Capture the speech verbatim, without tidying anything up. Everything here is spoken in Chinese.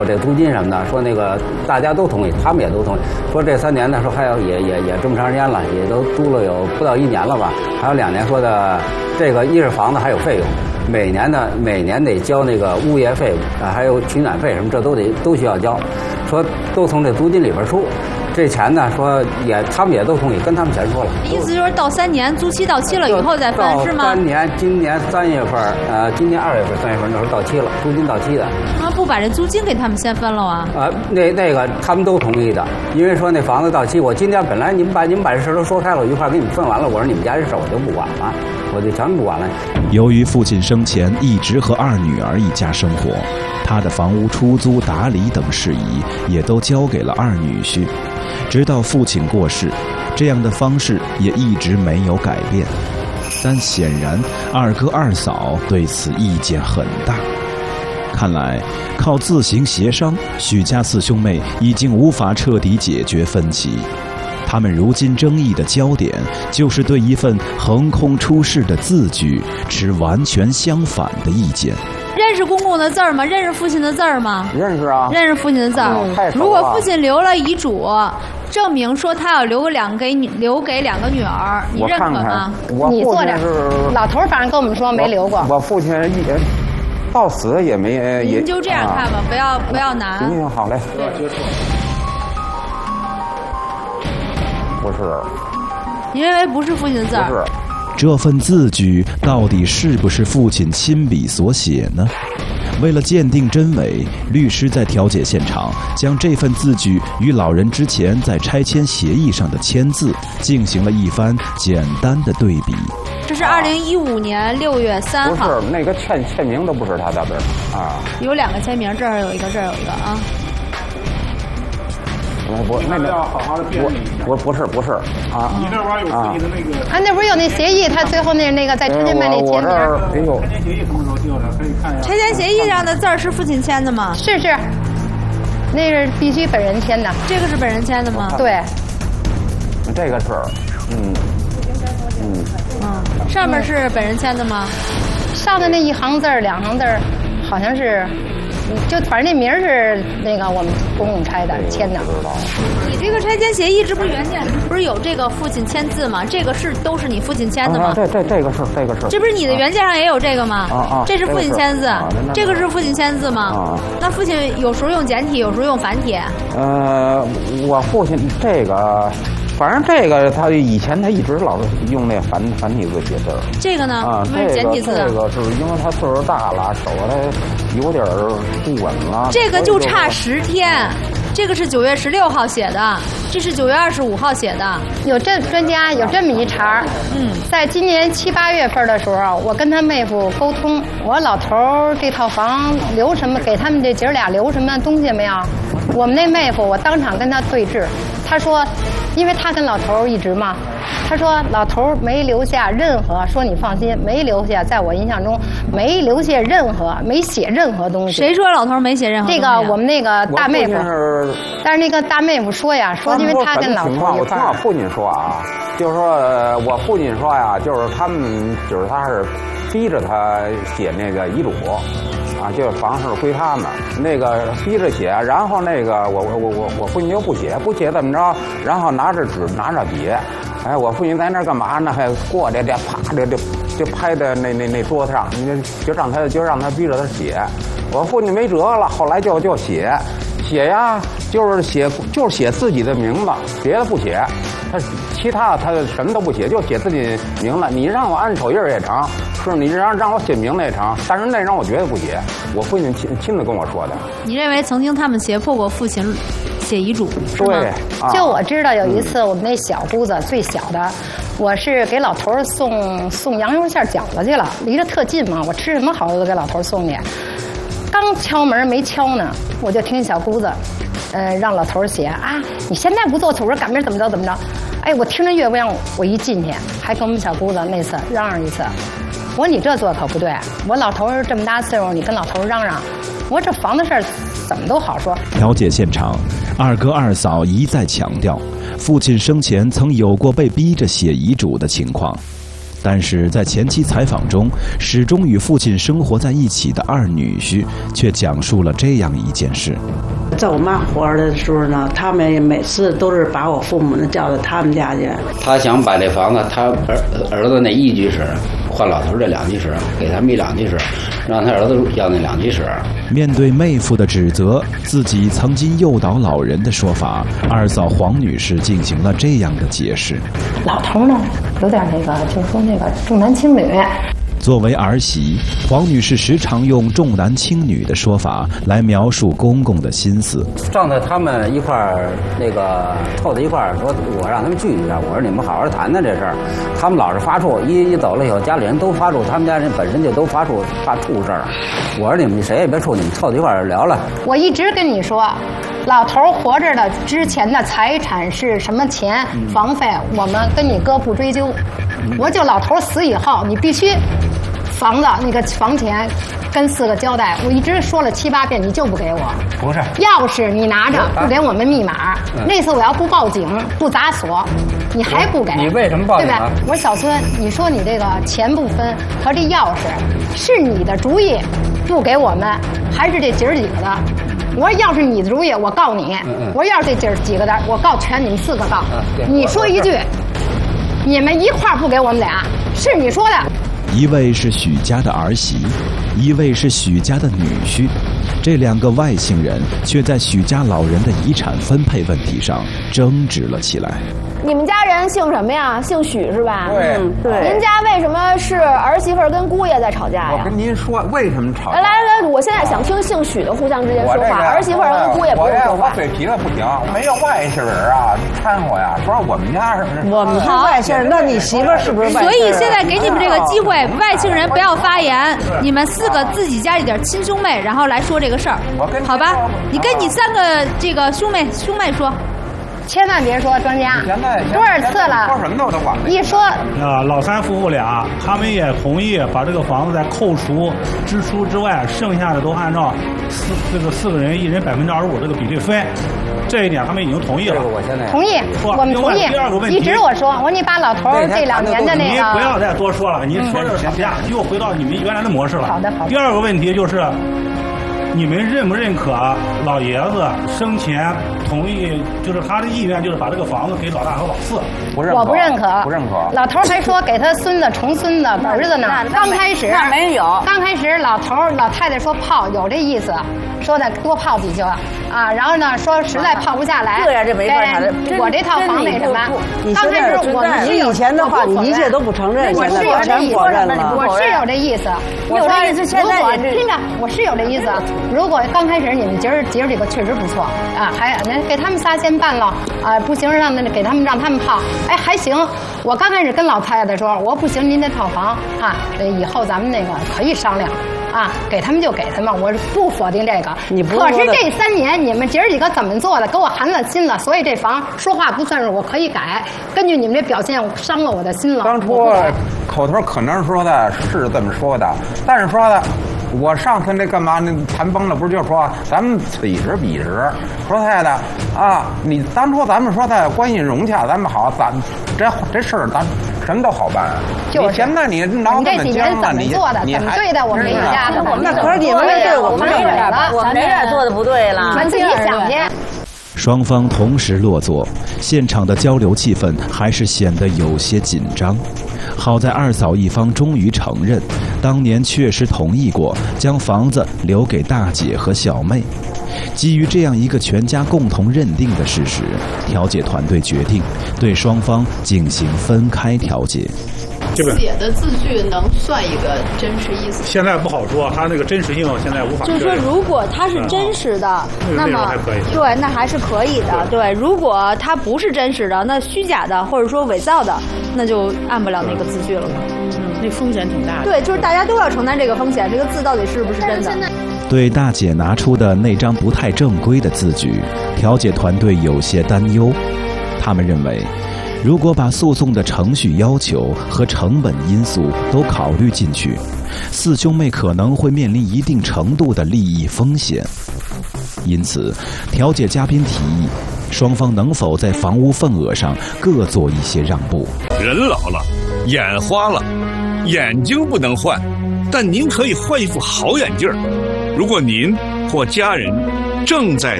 这租金什么的，说那个大家都同意，他们也都同意。说这三年呢，说还有也也也这么长时间了，也都租了有不到一年了吧，还有两年。说的这个一是房子还有费用，每年呢每年得交那个物业费啊，还有取暖费什么，这都得都需要交。说都从这租金里边出。这钱呢，说也他们也都同意，跟他们钱说了。 意思就是到三年租期到期了以后再分是吗？ 三年，今年三月份，呃，今年二月份、三月份那时候到期了，租金到期的。 那不把这租金给他们先分了啊？ 啊、呃，那那个他们都同意的，因为说那房子到期，我今天本来你们把你们把这事都说开了，我一块给你们分完了，我说你们家这事我就不管了，我就全不管了。 由于父亲生前一直和二女儿一家生活，他的房屋出租、打理等事宜也都交给了二女婿。直到父亲过世，这样的方式也一直没有改变。但显然，二哥二嫂对此意见很大。看来，靠自行协商，许家四兄妹已经无法彻底解决分歧。他们如今争议的焦点，就是对一份横空出世的字据持完全相反的意见。 认识公公的字儿吗？认识父亲的字儿吗？ 认识啊， 认识父亲的字儿。 嗯、 如果父亲留了遗嘱，证明说他要留个两给你留给两个女儿，你认可吗？ 看看我你坐着。老头反正跟我们说没留过。 我, 我父亲一到死也没也。 您就这样看吧，啊、不要不要难。 行行好嘞。不是。 你认为不是父亲的字儿？ 不是。 这份字据到底是不是父亲亲笔所写呢？为了鉴定真伪，律师在调解现场将这份字据与老人之前在拆迁协议上的签字进行了一番简单的对比。 这是二零一五年六月三号。 不是那个签签名都不是他的字啊。 有两个签名，这儿有一个，这儿有一个啊。 我不那个要好好的辩论。我不是不是啊。 你那玩意儿有父亲的那个。 啊，那不是有那协议？他最后那那个在拆迁办那签名。 我这儿哎呦， 拆迁协议什么时候丢的？可以看一下。 拆迁协议上的字儿是父亲签的吗？ 是是，那是必须本人签的。 这个是本人签的吗？ 对。 这个是，嗯嗯嗯，上面是本人签的吗？ 上的那一行字儿、两行字儿，好像是。就反正那名是那个我们公公拆的签的。 你这个拆迁协议这不是原件不是有这个父亲签字吗？这个是都是你父亲签的吗？ 啊、这这这个是这个是。 这不是你的原件上也有这个吗？ 啊啊， 这是父亲签字， 啊、 这个是父亲签字吗？ 啊。 那父亲有时候用简体，有时候用繁体。 呃，我父亲这个。反正这个他以前他一直老用那繁繁体字写字儿。 这个呢？ 啊， 这个简体字。 这个是因为他岁数大了，手他有点不稳了。 这个就差十天，这个是九月十六号写的，这是九月二十五号写的。 有这专家有这么一茬，嗯，在今年七八月份的时候，我跟他妹夫沟通，我老头儿这套房留什么，给他们这姐儿俩留什么东西没有？我们那妹夫，我当场跟他对峙，他说。因为他跟老头一直嘛，他说老头没留下任何，说你放心，没留下，在我印象中没留下任何，没写任何东西。 谁说老头没写任何东西、啊？ 这个我们那个大妹夫，但是那个大妹夫说呀，说因为他跟老头一块儿。 我听我父亲说啊，就是说我父亲说呀，就是他们就是他是逼着他写那个遗嘱。啊，就是房是归他们，那个逼着写，然后那个我我我我我父亲就不写，不写怎么着？然后拿着纸拿着笔，哎，我父亲在那儿干嘛呢？还过来这啪这这这拍在那那那桌子上，就让他就让他逼着他写。我父亲没辙了，后来就就写写呀，就是写就是写自己的名字，别的不写。他其他他什么都不写，就写自己名字。你让我按手印也成，是你让让我写名字也成，但是那张我绝对不写。我父亲亲亲自跟我说的。 你认为曾经他们胁迫过父亲写遗嘱是吗？ 对，啊、 就我知道有一次我们那小姑子、嗯、最小的，我是给老头送送羊肉馅饺子去了，离得特近嘛，我吃什么好都给老头送去。刚敲门没敲呢，我就听小姑子。呃，让老头写啊！你现在不做手术，赶明儿怎么着怎么着？哎，我听着越不让我一进去，还跟我们小姑子那次嚷嚷一次。我说你这做可不对，我老头这么大岁数，你跟老头嚷嚷，我说这房子事儿怎么都好说。 调解现场，二哥二嫂一再强调，父亲生前曾有过被逼着写遗嘱的情况。 但是在前期采访中，始终与父亲生活在一起的二女婿却讲述了这样一件事： 在我妈活着的时候呢，他们每次都是把我父母呢叫到他们家去。 他想把这房子，他儿儿子那一居室换老头这两居室，给他们一两居室，让他儿子要那两居室。 面对妹夫的指责，自己曾经诱导老人的说法，二嫂黄女士进行了这样的解释： 老头呢，有点那个，就是说那个重男轻女。 作为儿媳，黄女士时常用重男轻女的说法来描述公公的心思。 上次他们一块儿那个凑在一块儿，说我让他们聚一下，我说你们好好谈谈这事儿。他们老是发怵，一一走了以后，家里人都发怵，他们家人本身就都发怵，怕出事儿。我说你们谁也别怵，你们凑在一块儿聊聊。 我一直跟你说，老头活着的之前的财产是什么钱、嗯、房费，我们跟你哥不追究。嗯、我就老头死以后，你必须。房子那个房钱跟四个交代，我一直说了七八遍，你就不给我。 不是， 钥匙你拿着，不给我们密码。嗯、那次我要不报警不砸锁，你还不给？ 你为什么报警啊？ 对吧？我说小孙，你说你这个钱不分和这钥匙是你的主意，不给我们，还是这姐儿几个的？我说要是你的主意，我告你。嗯嗯我说要是这姐儿几个的，我告全你们四个告。嗯、你说一句，你们一块儿不给我们俩，是你说的。 一位是许家的儿媳，一位是许家的女婿，这两个外姓人却在许家老人的遗产分配问题上争执了起来。 你们家人姓什么呀？姓许是吧？ 对， 嗯、对。您家为什么是儿媳妇跟姑爷在吵架呀？ 我跟您说，为什么吵架？ 来来来，我现在想听姓许的互相之间说话，儿媳妇跟姑爷不用说话。 我嘴皮子不行，没有外姓人啊掺和呀，说我们家是。 我们是外姓人，那你媳妇是不是外姓人？ 所以现在给你们这个机会，外姓人不要发言，你们四个自己家里点亲兄妹，然后来说这个事儿，好吧？你跟你三个这个兄妹兄妹说。 千万别说庄家，多少次了？ 说什么都忘了。 一说啊，老三夫妇俩，他们也同意把这个房子在扣除支出之外，剩下的都按照四这个四个人一人百分之二十五这个比例分。这一点他们已经同意了。 我现在同意，我们同意。 第二个问题， 一直我说，我说你把老头这两年的那个， 您不要再多说了，您说这个吵架又回到你们原来的模式了。 好的，好的。 第二个问题就是。你们认不认可老爷子生前同意，就是他的意愿，就是把这个房子给老大和老四？ 不认可， 我不认可， 不认可。 老头还说给他孙子、重孙子、儿子呢。刚开始那没有， 刚开始老头老太太说泡有这意思，说的多泡几句啊，然后呢说实在泡不下来， 这样这没法谈的。 我这套房那什么， 刚开始我们你以前的话，你一切都不承认， 我是有这意思，我是有这意思。 我说意思现在也听着，我是有这意思。如果刚开始你们姐儿姐儿几个确实不错啊，还那给他们仨先办了啊，不行让那给他们让他们泡，哎还行。我刚开始跟老太太说，我不行，您这套房啊，以后咱们那个可以商量啊，给他们就给他们，我不否定这个。 你不可是这三年你们姐儿几个怎么做的，给我寒了心了，所以这房说话不算数，我可以改。根据你们这表现，伤了我的心了。 当初口头可能说的是这么说的，但是说的。我上次那干嘛那谈崩了，不是就说咱们彼时彼时，说太太啊，你当初咱们说他关系融洽，咱们好，咱这这事儿咱什么都好办。 就是、 你现在你闹这么僵了，你做的怎么对待我们这一家的？ 那可是你们对我们这点了，我们这点做的不对了， 你们自己想去。 双方同时落座，现场的交流气氛还是显得有些紧张。好在二嫂一方终于承认，当年确实同意过将房子留给大姐和小妹。基于这样一个全家共同认定的事实，调解团队决定对双方进行分开调解。 写的字句能算一个真实意思？ 现在不好说，它那个真实性现在无法。 就是说，如果它是真实的， 嗯、 那么对，那还是可以的。对，对如果它不是真实的，那虚假的或者说伪造的，那就按不了那个字句了嘛。 嗯，那风险挺大的。 对，就是大家都要承担这个风险，这个字到底是不是真的？ 对大姐拿出的那张不太正规的字据，调解团队有些担忧。他们认为，如果把诉讼的程序要求和成本因素都考虑进去，四兄妹可能会面临一定程度的利益风险。因此，调解嘉宾提议，双方能否在房屋份额上各做一些让步？ 人老了， 眼花了，眼睛不能换，但您可以换一副好眼镜。如果您或家人正在